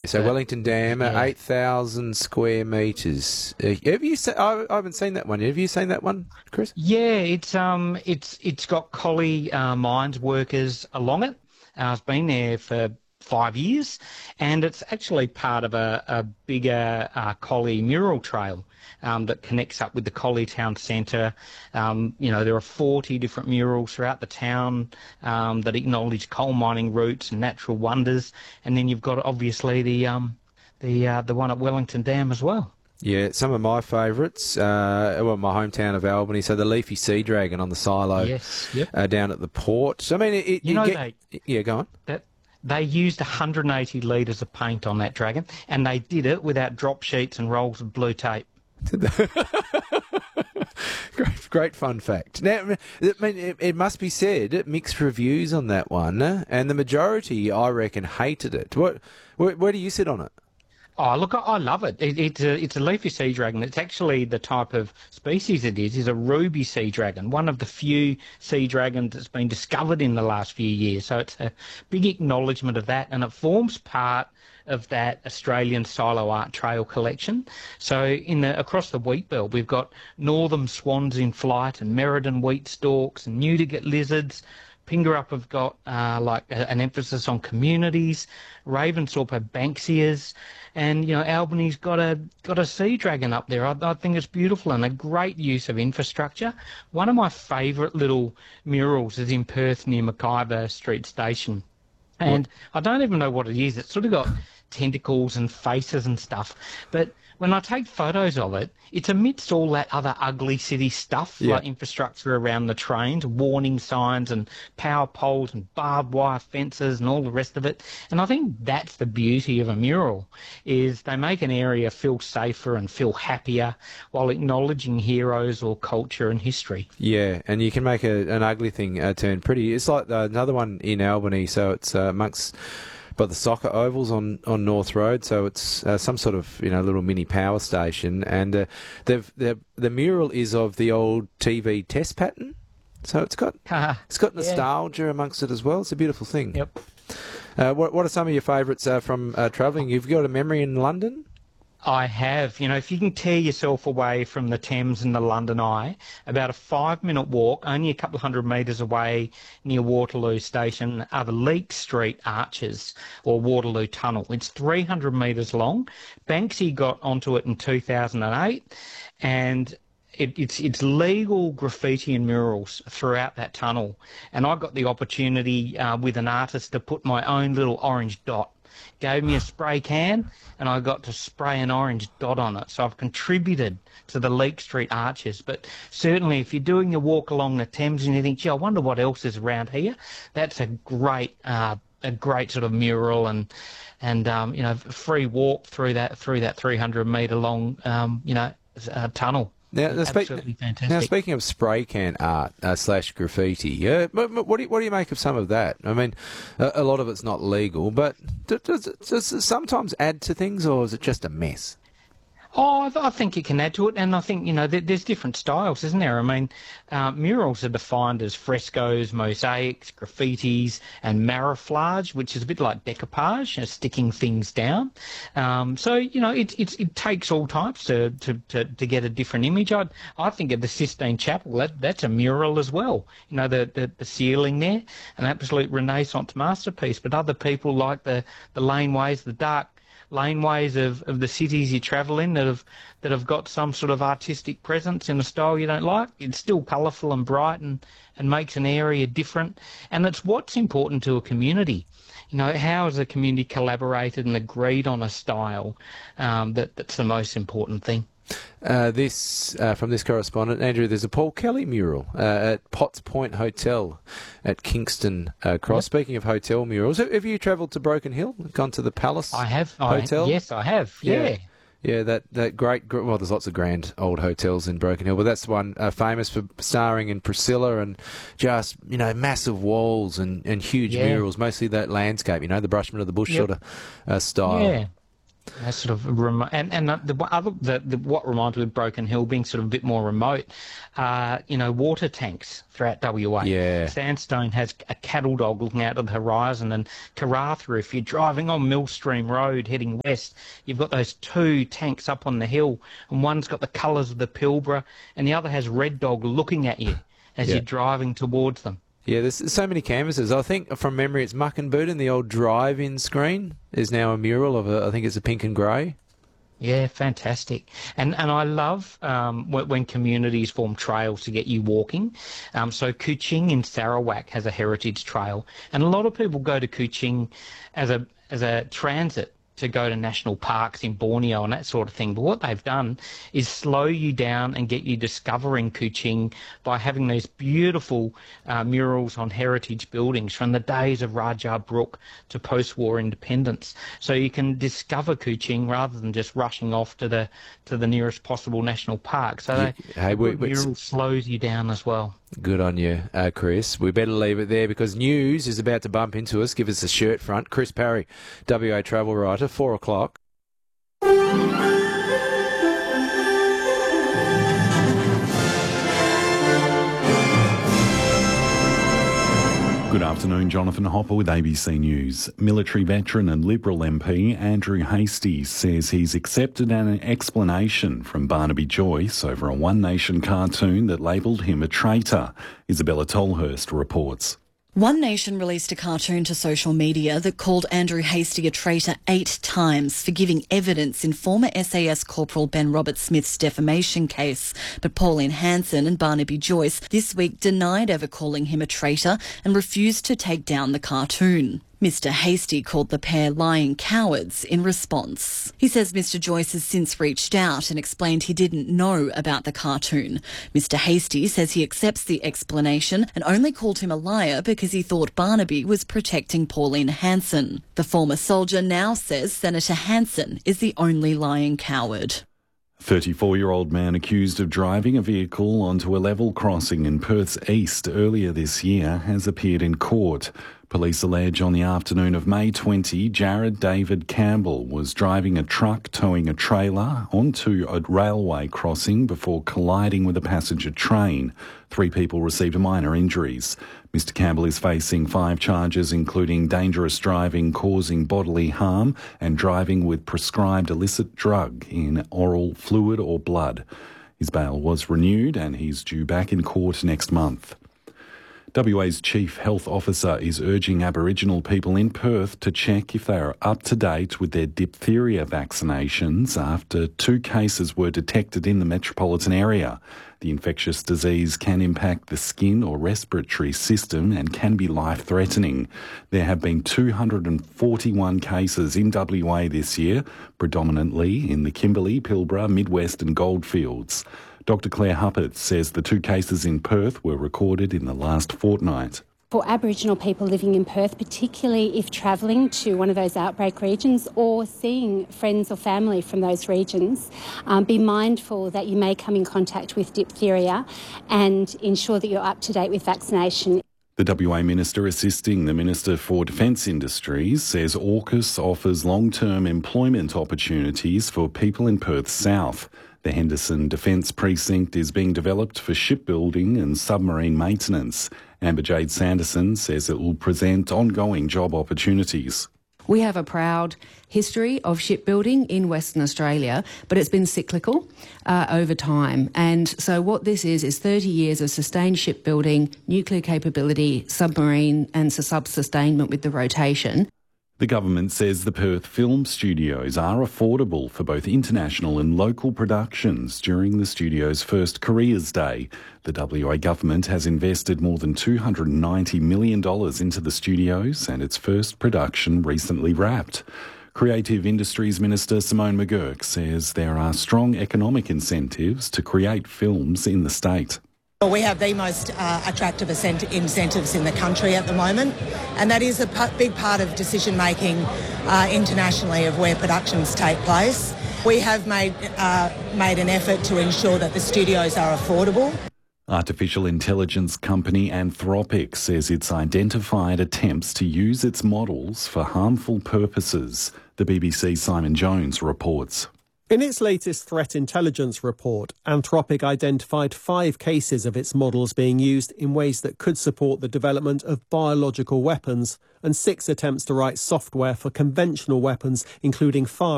So Wellington Dam, yeah. 8,000 square metres. Have you? I haven't seen that one. Have you seen that one, Chris? Yeah, it's got Collie mines workers along it. It's been there for 5 years, and it's actually part of a bigger Collie mural trail that connects up with the Collie Town Centre. There are 40 different murals throughout the town that acknowledge coal mining routes and natural wonders, and then you've got obviously the one at Wellington Dam as well. Yeah, some of my favourites, my hometown of Albany, so the leafy sea dragon on the silo. Yes, yep. Down at the port. I mean, yeah, go on. They used 180 litres of paint on that dragon, and they did it without drop sheets and rolls of blue tape. Great fun fact. Now, I mean, it must be said, mixed reviews on that one, and the majority, I reckon, hated it. Where do you sit on it? Oh, look, I love it. It's a leafy sea dragon. It's actually the type of species it is a ruby sea dragon, one of the few sea dragons that's been discovered in the last few years. So it's a big acknowledgement of that, and it forms part of that Australian Silo Art Trail collection. So across the wheat belt, we've got northern swans in flight and Merredin wheat stalks and Newdigate lizards. Pingerup have got an emphasis on communities. Ravensthorpe have Banksias, and Albany's got a sea dragon up there. I think it's beautiful and a great use of infrastructure. One of my favourite little murals is in Perth near McIver Street Station, and I don't even know what it is. It's sort of got tentacles and faces and stuff, but when I take photos of it, it's amidst all that other ugly city stuff, like infrastructure around the trains, warning signs and power poles and barbed wire fences and all the rest of it. And I think that's the beauty of a mural, is they make an area feel safer and feel happier while acknowledging heroes or culture and history. Yeah, and you can make an ugly thing turn pretty. It's like another one in Albany, so it's amongst... by the soccer ovals on North Road, so it's some sort of little mini power station, and the mural is of the old TV test pattern, so it's got nostalgia amongst it as well. It's a beautiful thing. Yep. What are some of your favourites from travelling? You've got a memory in London? I have. If you can tear yourself away from the Thames and the London Eye, about a 5-minute walk, only a couple of 100 metres away near Waterloo Station, are the Leake Street Arches, or Waterloo Tunnel. It's 300 metres long. Banksy got onto it in 2008, and it's legal graffiti and murals throughout that tunnel. And I got the opportunity with an artist to put my own little orange dot. Gave me a spray can, and I got to spray an orange dot on it. So I've contributed to the Leake Street Arches. But certainly, if you're doing a walk along the Thames and you think, gee, I wonder what else is around here, that's a great sort of mural and free walk through that 300-metre long tunnel. Now, Absolutely fantastic. Now, speaking of spray can art / graffiti, what do you make of some of that? I mean, a lot of it's not legal, but does it sometimes add to things, or is it just a mess? Oh, I think it can add to it, and I think, there's different styles, isn't there? I mean, murals are defined as frescoes, mosaics, graffitis, and mariflage, which is a bit like decoupage, sticking things down. It takes all types to get a different image. I think of the Sistine Chapel, that's a mural as well. The ceiling there, an absolute Renaissance masterpiece, but other people like the laneways, the dark laneways of the cities you travel in that have got some sort of artistic presence in a style you don't like. It's still colourful and bright and makes an area different. And it's what's important to a community. How has a community collaborated and agreed on a style that's the most important thing. From this correspondent, Andrew, there's a Paul Kelly mural at Potts Point Hotel at Kingston Cross. Yep. Speaking of hotel murals, have you travelled to Broken Hill? Gone to the Palace Hotel? Yes, I have. Yeah. Yeah, that great... Well, there's lots of grand old hotels in Broken Hill, but that's one famous for starring in Priscilla and just, massive walls and huge murals, mostly that landscape, the Brushman of the Bush sort of style. Yeah. That's sort of remote, and what reminds me of Broken Hill being sort of a bit more remote, water tanks throughout WA. Yeah. Sandstone has a cattle dog looking out to the horizon, and Karratha, if you're driving on Millstream Road heading west, you've got those two tanks up on the hill, and one's got the colours of the Pilbara, and the other has Red Dog looking at you as you're driving towards them. Yeah, there's so many canvases. I think from memory it's Muck and Boot, and the old drive-in screen is now a mural of I think it's a pink and grey. Yeah, fantastic. And I love when communities form trails to get you walking. So Kuching in Sarawak has a heritage trail, and a lot of people go to Kuching as a transit to go to national parks in Borneo and that sort of thing. But what they've done is slow you down and get you discovering Kuching by having these beautiful murals on heritage buildings from the days of Rajah Brooke to post-war independence. So you can discover Kuching rather than just rushing off to the nearest possible national park. So mural slows you down as well. Good on you, Chris. We better leave it there because news is about to bump into us. Give us a shirt front. Chris Parry, WA travel writer, 4 o'clock. Good afternoon, Jonathan Hopper with ABC News. Military veteran and Liberal MP Andrew Hastie says he's accepted an explanation from Barnaby Joyce over a One Nation cartoon that labelled him a traitor. Isabella Tolhurst reports. One Nation released a cartoon to social media that called Andrew Hastie a traitor 8 times for giving evidence in former SAS Corporal Ben Robert-Smith's defamation case. But Pauline Hanson and Barnaby Joyce this week denied ever calling him a traitor and refused to take down the cartoon. Mr Hastie called the pair lying cowards in response. He says Mr Joyce has since reached out and explained he didn't know about the cartoon. Mr Hastie says he accepts the explanation and only called him a liar because he thought Barnaby was protecting Pauline Hanson. The former soldier now says Senator Hanson is the only lying coward. 34-year-old man accused of driving a vehicle onto a level crossing in Perth's east earlier this year has appeared in court. Police allege on the afternoon of May 20, Jared David Campbell was driving a truck towing a trailer onto a railway crossing before colliding with a passenger train. 3 people received minor injuries. Mr Campbell is facing 5 charges, including dangerous driving causing bodily harm and driving with prescribed illicit drug in oral fluid or blood. His bail was renewed and he's due back in court next month. WA's Chief Health Officer is urging Aboriginal people in Perth to check if they are up to date with their diphtheria vaccinations after 2 cases were detected in the metropolitan area. The infectious disease can impact the skin or respiratory system and can be life-threatening. There have been 241 cases in WA this year, predominantly in the Kimberley, Pilbara, Midwest and Goldfields. Dr Claire Huppert says the 2 cases in Perth were recorded in the last fortnight. For Aboriginal people living in Perth, particularly if travelling to one of those outbreak regions or seeing friends or family from those regions, be mindful that you may come in contact with diphtheria and ensure that you're up to date with vaccination. The WA Minister assisting the Minister for Defence Industries says AUKUS offers long-term employment opportunities for people in Perth's south. The Henderson Defence Precinct is being developed for shipbuilding and submarine maintenance. Amber Jade Sanderson says it will present ongoing job opportunities. We have a proud history of shipbuilding in Western Australia, but it's been cyclical over time. And so what this is 30 years of sustained shipbuilding, nuclear capability, submarine and sub-sustainment with the rotation. The government says the Perth film studios are affordable for both international and local productions during the studio's first Careers Day. The WA government has invested more than $290 million into the studios and its first production recently wrapped. Creative Industries Minister Simone McGurk says there are strong economic incentives to create films in the state. We have the most attractive incentives in the country at the moment, and that is a big part of decision-making internationally of where productions take place. We have made an effort to ensure that the studios are affordable. Artificial intelligence company Anthropic says it's identified attempts to use its models for harmful purposes. The BBC's Simon Jones reports. In its latest threat intelligence report, Anthropic identified 5 cases of its models being used in ways that could support the development of biological weapons and 6 attempts to write software for conventional weapons, including fire